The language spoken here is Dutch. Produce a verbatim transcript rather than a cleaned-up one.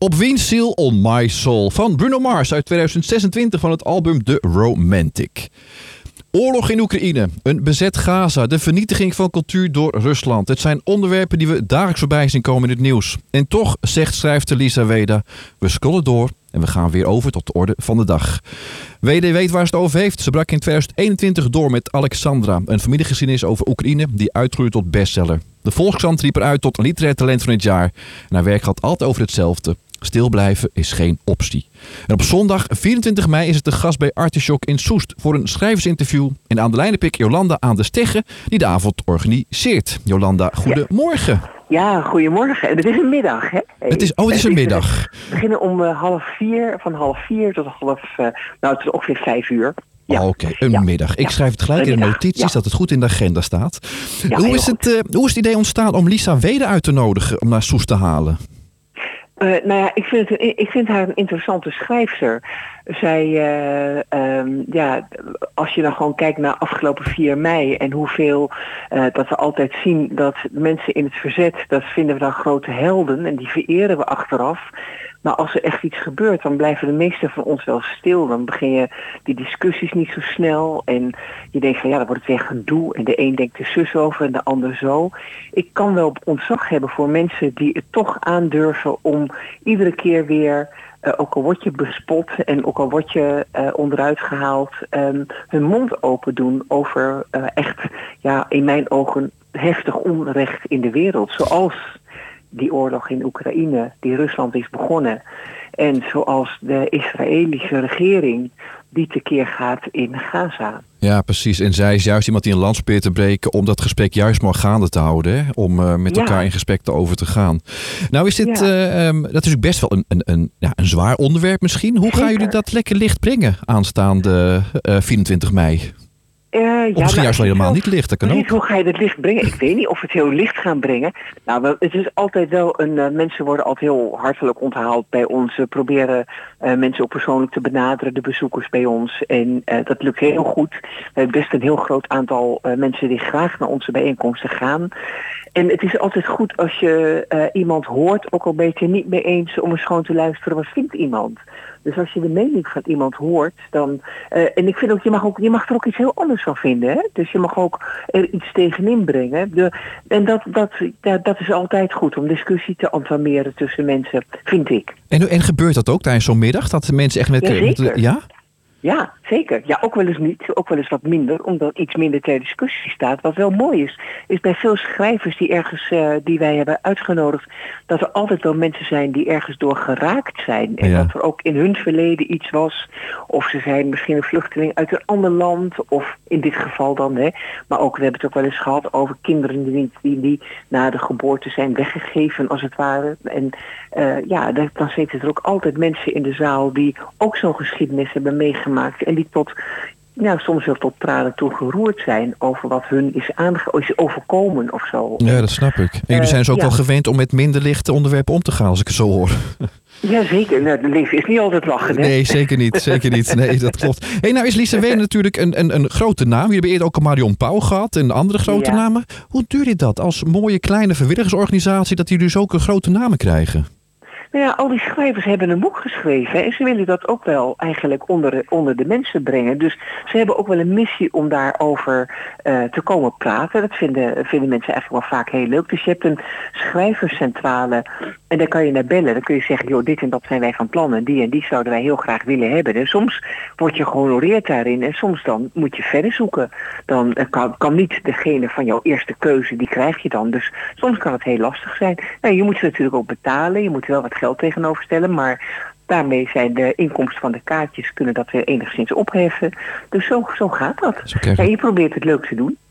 Op Wiens Ziel on My Soul van Bruno Mars uit tweeduizend zesentwintig van het album The Romantic. Oorlog in Oekraïne, een bezet Gaza, de vernietiging van cultuur door Rusland. Het zijn onderwerpen die we dagelijks voorbij zien komen in het nieuws. En toch, zegt schrijfster Lisa Weda, we scrollen door en we gaan weer over tot de orde van de dag. Weda weet waar ze het over heeft. Ze brak in tweeduizend eenentwintig door met Alexandra, een familiegeschiedenis over Oekraïne die uitgroeide tot bestseller. De Volkskrant riep eruit tot literair talent van het jaar. En haar werk gaat altijd over hetzelfde. Stil blijven is geen optie. En op zondag vierentwintig mei is het de gast bij Artisjok in Soest voor een schrijversinterview. En aan de lijn heb ik Jolanda aan de Stegge die de avond organiseert. Jolanda, goedemorgen. Ja, goedemorgen. Het is een middag, hè? Het is, oh, het is een middag. We beginnen om uh, half vier, van half vier tot half, uh, nou, tot ongeveer vijf uur. Ja. Oh, Oké, okay. een ja. middag. Ik schrijf het gelijk in de notities ja. dat het goed in de agenda staat. Ja, hoe, is het, uh, hoe is het idee ontstaan om Lisa Weda uit te nodigen om naar Soest te halen? Uh, nou ja, ik vind, het, ik vind haar een interessante schrijfster. Zij, uh, um, ja, als je dan gewoon kijkt naar afgelopen vier mei en hoeveel uh, dat we altijd zien dat mensen in het verzet, dat vinden we dan grote helden en die vereren we achteraf. Maar als er echt iets gebeurt, dan blijven de meesten van ons wel stil. Dan begin je die discussies niet zo snel. En je denkt van ja, dan wordt het weer gedoe. En de een denkt er zus over en de ander zo. Ik kan wel ontzag hebben voor mensen die het toch aandurven om iedere keer weer, uh, ook al word je bespot en ook al word je uh, onderuit gehaald, um, hun mond open doen over uh, echt, ja, in mijn ogen heftig onrecht in de wereld. Zoals die oorlog in Oekraïne, die Rusland is begonnen. En zoals de Israëlische regering die tekeer gaat in Gaza. Ja, precies. En zij is juist iemand die een lans probeert te breken om dat gesprek juist maar gaande te houden. Hè? Om uh, met ja. elkaar in gesprek te over te gaan. Nou is dit, ja. uh, um, dat is ook best wel een, een, een, ja, een zwaar onderwerp misschien. Hoe Zeker. gaan jullie dat lekker licht brengen aanstaande uh, vierentwintig mei? Uh, ja, of misschien nou, juist wel helemaal niet licht, dat kan ook. Hoe ga je het licht brengen? Ik weet niet of we het heel licht gaan brengen. Nou, we, het is altijd wel een. Uh, mensen worden altijd heel hartelijk onthaald bij ons. We proberen uh, mensen ook persoonlijk te benaderen, de bezoekers bij ons. En uh, dat lukt heel goed. We hebben best een heel groot aantal uh, mensen die graag naar onze bijeenkomsten gaan. En het is altijd goed als je uh, iemand hoort, ook al ben je het er niet mee eens, om eens gewoon te luisteren, wat vindt iemand? Dus als je de mening van iemand hoort, dan... Uh, en ik vind ook, je mag ook, je mag er ook iets heel anders van vinden, hè? Dus je mag ook er iets tegenin brengen. De, en dat, dat, dat, dat is altijd goed, om discussie te entameren tussen mensen, vind ik. En, en gebeurt dat ook tijdens zo'n middag? Dat de mensen echt met... Ja, zeker. Met, ja? Ja, zeker. Ja, ook wel eens niet. Ook wel eens wat minder, omdat iets minder ter discussie staat. Wat wel mooi is, is bij veel schrijvers die ergens, uh, die wij hebben uitgenodigd, dat er altijd wel mensen zijn die ergens door geraakt zijn. En ja. dat er ook in hun verleden iets was. Of ze zijn misschien een vluchteling uit een ander land. Of in dit geval dan, hè. Maar ook, we hebben het ook wel eens gehad over kinderen die, die, die na de geboorte zijn weggegeven, als het ware. En uh, ja, dan zitten er ook altijd mensen in de zaal die ook zo'n geschiedenis hebben meegemaakt. En die tot, nou, soms wel tot tranen toe geroerd zijn over wat hun is, aange- is overkomen of zo. Ja, dat snap ik. En jullie zijn dus ook uh, ja. wel gewend om met minder lichte onderwerpen om te gaan, als ik het zo hoor. Jazeker, nou, het leven is niet altijd lachen, hè? Nee, zeker niet, zeker niet. Nee, dat klopt. Hey, nou is Lisa Weda natuurlijk een, een, een grote naam. Jullie hebben eerder ook een Marion Pauw gehad en andere grote ja. namen. Hoe duurt dit dat als mooie kleine vrijwilligersorganisatie, dat jullie dus ook een grote namen krijgen? Nou ja, al die schrijvers hebben een boek geschreven en ze willen dat ook wel eigenlijk onder, onder de mensen brengen. Dus ze hebben ook wel een missie om daarover uh, te komen praten. Dat vinden, vinden mensen eigenlijk wel vaak heel leuk. Dus je hebt een schrijverscentrale en daar kan je naar bellen. Dan kun je zeggen, joh, dit en dat zijn wij van plan en die en die zouden wij heel graag willen hebben. En soms word je gehonoreerd daarin en soms dan moet je verder zoeken. Dan uh, kan, kan niet degene van jouw eerste keuze, die krijg je dan. Dus soms kan het heel lastig zijn. Nou, je moet ze natuurlijk ook betalen, je moet wel wat geld tegenover stellen, maar daarmee zijn de inkomsten van de kaartjes kunnen dat weer enigszins opheffen. Dus zo, zo gaat dat. Ja, je probeert het leuk te doen.